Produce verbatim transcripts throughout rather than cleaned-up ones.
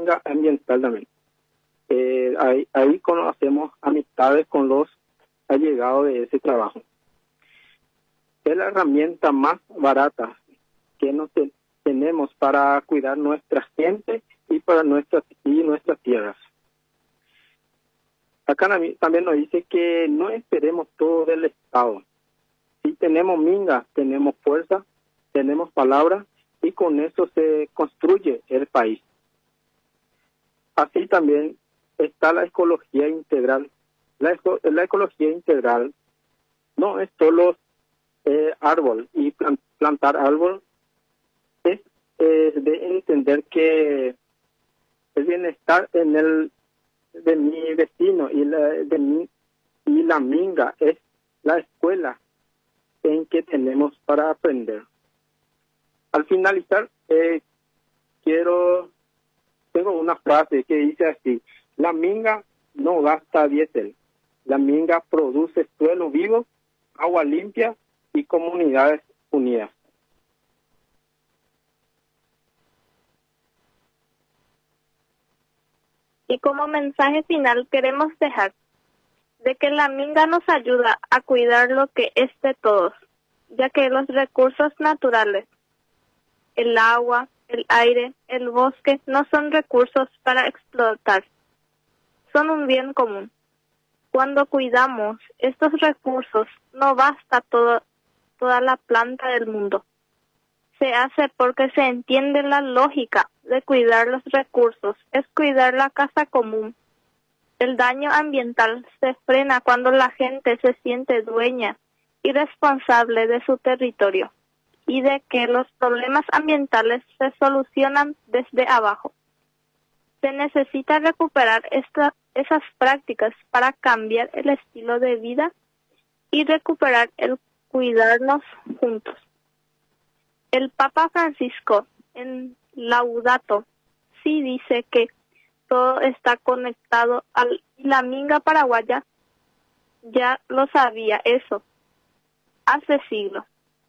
minga ambiental también. Eh, ahí, ahí conocemos amistades con los allegados de ese trabajo. Es la herramienta más barata que nos te, tenemos para cuidar nuestra gente y para nuestras y nuestras tierras. Acá también nos dice que no esperemos todo del Estado. Si tenemos minga, tenemos fuerza, tenemos palabra y con eso se construye el país. Así también está la ecología integral. La, eco, la ecología integral no es solo eh, árbol y plan, plantar árbol, es eh, de entender que el bienestar en el de mi vecino y la de mi y la minga es la escuela en que tenemos para aprender. Al finalizar, eh, quiero tengo una frase que dice así: la minga no gasta diésel, la minga produce suelo vivo, agua limpia y comunidades unidas. Y como mensaje final queremos dejar de que la minga nos ayuda a cuidar lo que es de todos, ya que los recursos naturales, el agua, el aire, el bosque, no son recursos para explotar, son un bien común. Cuando cuidamos estos recursos, no basta todo, toda la planta del mundo. Se hace porque se entiende la lógica de cuidar los recursos, es cuidar la casa común. El daño ambiental se frena cuando la gente se siente dueña y responsable de su territorio y de que los problemas ambientales se solucionan desde abajo. Se necesita recuperar esta, esas prácticas para cambiar el estilo de vida y recuperar el cuidarnos juntos. El Papa Francisco en Laudato Si dice que todo está conectado a la minga paraguaya. Ya lo sabía eso hace siglos.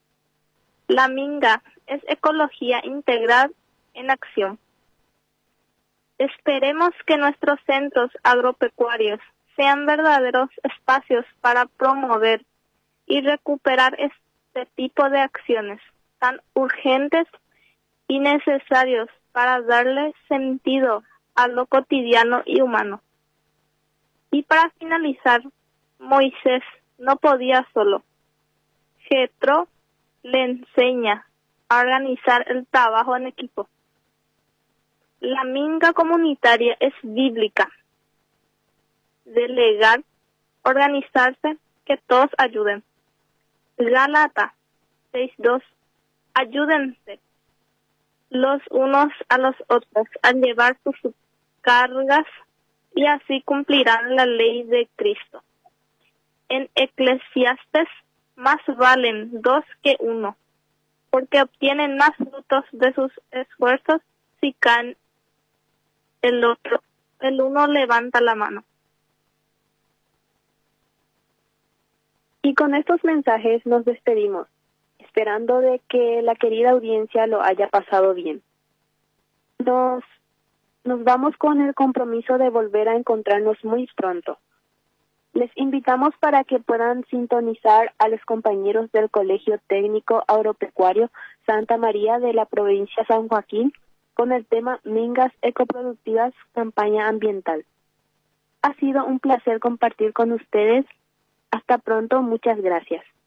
La minga es ecología integral en acción. Esperemos que nuestros centros agropecuarios sean verdaderos espacios para promover y recuperar este tipo de acciones tan urgentes y necesarios para darle sentido a lo cotidiano y humano. Y para finalizar, Moisés no podía solo. Jetro le enseña a organizar el trabajo en equipo. La minga comunitaria es bíblica. Delegar, organizarse, que todos ayuden. Gálatas seis dos. Ayúdense los unos a los otros a llevar sus cargas y así cumplirán la ley de Cristo. En Eclesiastes, más valen dos que uno, porque obtienen más frutos de sus esfuerzos si caen el otro, el uno levanta la mano. Y con estos mensajes nos despedimos, esperando de que la querida audiencia lo haya pasado bien. Nos, nos vamos con el compromiso de volver a encontrarnos muy pronto. Les invitamos para que puedan sintonizar a los compañeros del Colegio Técnico Agropecuario Santa María de la provincia San Joaquín con el tema Mingas Ecoproductivas, Campaña Ambiental. Ha sido un placer compartir con ustedes. Hasta pronto, muchas gracias.